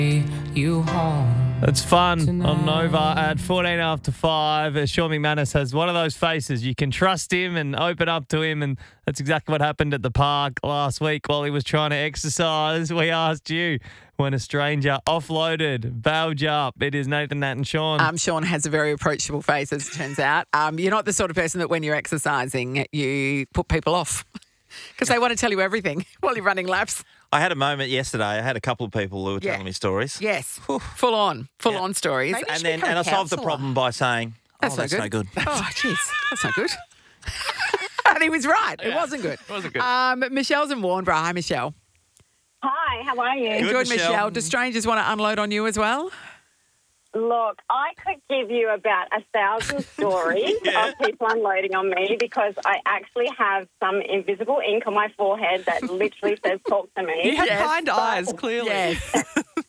you home. It's fun on Nova at 14 after 5. Sean McManus has one of those faces. You can trust him and open up to him, and that's exactly what happened at the park last week while he was trying to exercise. We asked you when a stranger offloaded, bailed you up. It is Nathan, Nat and Sean. Sean has a very approachable face, as it turns out. You're not the sort of person that when you're exercising, you put people off because they want to tell you everything while you're running laps. I had a moment yesterday. I had a couple of people who were telling me stories. Yes, full on stories. And I solved the problem by saying, that's no good. Oh, jeez, that's not good. And he was right. Yeah. It wasn't good. Michelle's in Warnbro. Hi, Michelle. Hi, how are you? Good, Michelle. Do strangers want to unload on you as well? Look, I could give you about 1,000 stories of people unloading on me because I actually have some invisible ink on my forehead that literally says talk to me. You have kind eyes, clearly. Yes.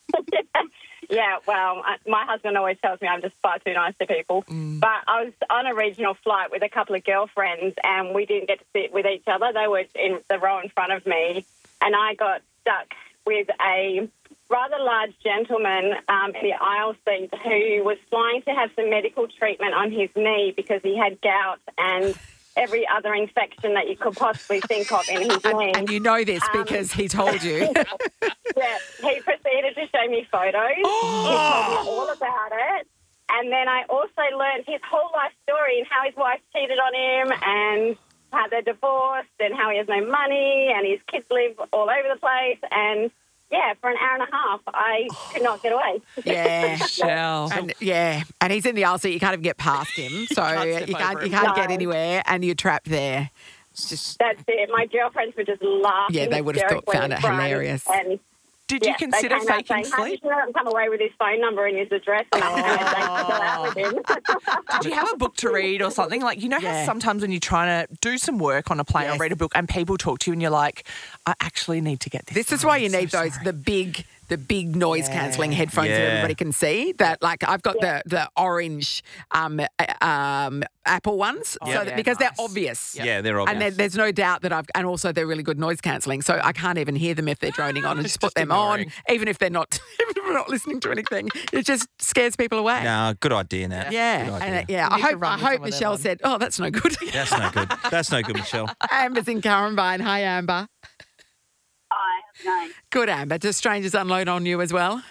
Yeah, well, my husband always tells me I'm just far too nice to people. But I was on a regional flight with a couple of girlfriends and we didn't get to sit with each other. They were in the row in front of me and I got stuck with a rather large gentleman in the aisle seat who was flying to have some medical treatment on his knee because he had gout and every other infection that you could possibly think of in his knee. And you know this because he told you. Yeah, he proceeded to show me photos. He told me all about it. And then I also learned his whole life story and how his wife cheated on him and how they're divorced and how he has no money and his kids live all over the place. And yeah, for an hour and a half, I could not get away. Yeah, Michelle. and he's in the aisle seat. You can't even get past him, so you can't get anywhere, and you're trapped there. It's just that's it. My girlfriends were just laughing. Yeah, they would have found it hilarious. And did you consider faking sleep? How did you let him come away with his phone number and his address? And out with him. Do you have a book to read or something? Like, you know how sometimes when you're trying to do some work on a plane or read a book and people talk to you and you're like, I actually need to get this. This is why you need the big noise cancelling headphones that everybody can see. That, like, I've got the orange Apple ones, because they're obvious. Yeah, they're obvious. And there's no doubt that and also they're really good noise cancelling. So I can't even hear them if they're droning on, and just put them on, even if they're not, even if we're not listening to anything. It just scares people away. No, good idea, Nat. Yeah, good idea. And I hope Michelle said, "Oh, that's no good." That's no good. That's no good, Michelle. Amber's in Currumbine. Hi, Amber. Hi, how's it going? Good, Amber. Do strangers unload on you as well?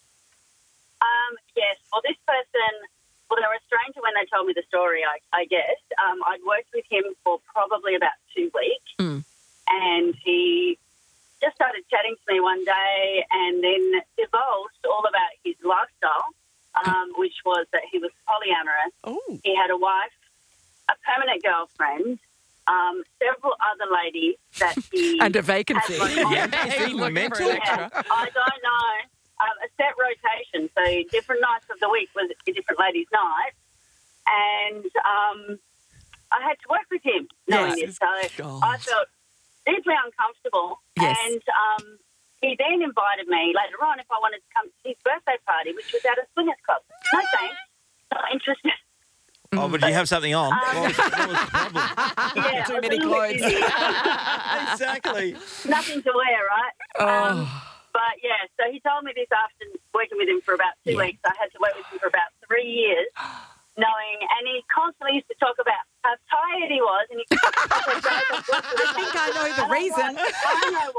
Yes. Well, this person, they were a stranger when they told me the story, I guess. I'd worked with him for probably about 2 weeks, and he just started chatting to me one day and then divulged all about his lifestyle, which was that he was polyamorous. Ooh. He had a wife, a permanent girlfriend, several other ladies that he and a vacancy. I don't know. A set rotation, so different nights of the week was a different ladies' night, and I had to work with him knowing this, so I felt deeply uncomfortable. Yes. And he then invited me later on if I wanted to come to his birthday party, which was at a swingers club. No thanks, not interested. Oh, but did you have something on? What was the problem? Yeah, Too many clothes. Exactly. Nothing to wear, right? But, yeah, so he told me this after working with him for about 2 weeks. I had to work with him for about 3 years, and he constantly used to talk about how tired he was. And he I think I know the reason. I know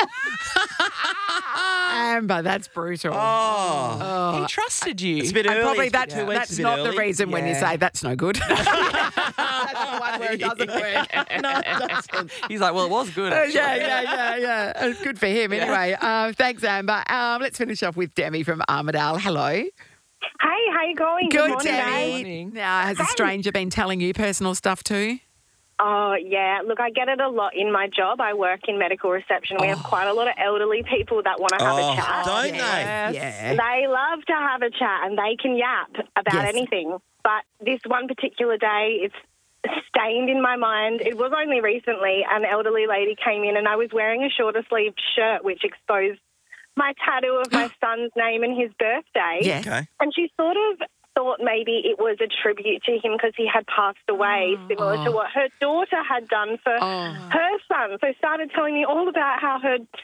why. Amber, that's brutal. He trusted you. It's a bit And early. probably It's 2 weeks that's is a bit not the early. reason when you say that's no good. That's the one where it doesn't work. No, it doesn't. He's like, well, it was good, actually. Yeah. It's good for him anyway. Thanks, Amber. Let's finish off with Demi from Armidale. Hello. Hey, how you going? Good, morning, Demi. Morning. Now, has a stranger been telling you personal stuff too? Oh, yeah. Look, I get it a lot in my job. I work in medical reception. We have quite a lot of elderly people that want to have a chat. Don't they? Yeah. They love to have a chat and they can yap about anything. But this one particular day, it's stained in my mind. It was only recently an elderly lady came in and I was wearing a shorter sleeved shirt which exposed my tattoo of my son's name and his birthday. Yeah. Okay. And she sort of thought maybe it was a tribute to him because he had passed away, similar to what her daughter had done for her son. So started telling me all about how her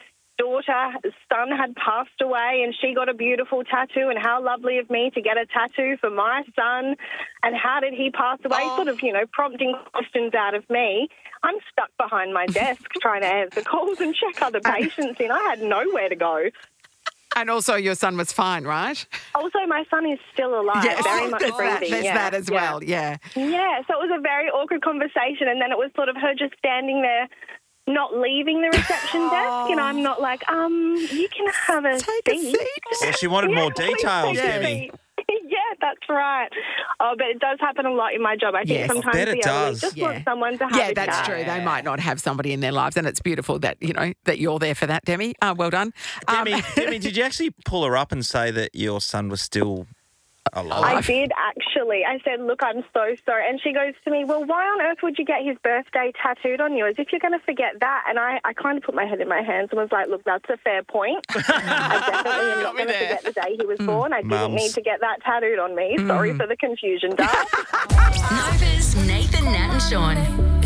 son had passed away and she got a beautiful tattoo, and how lovely of me to get a tattoo for my son, and how did he pass away, sort of, prompting questions out of me. I'm stuck behind my desk trying to answer calls and check other patients in. I had nowhere to go. And also your son was fine, right? Also, my son is still alive, very much breathing. There's that as well, yeah. Yeah, so it was a very awkward conversation, and then it was sort of her just standing there, not leaving the reception desk, and I'm not like, you can have a seat. Well, she wanted more details, Demi. Yeah, that's right. Oh, but it does happen a lot in my job. I think sometimes I bet it does. Just want someone to have Yeah, that's true. They might not have somebody in their lives, and it's beautiful that, that you're there for that, Demi. Well done. Demi, did you actually pull her up and say that your son was still alive? I did, actually. I said, look, I'm so sorry. And she goes to me, well, why on earth would you get his birthday tattooed on you? As if you're going to forget that. And I kind of put my head in my hands and was like, look, that's a fair point. I definitely am not going to forget the day he was born. I didn't need to get that tattooed on me. Sorry for the confusion, darling. Nova's Nathan, Nat and Sean.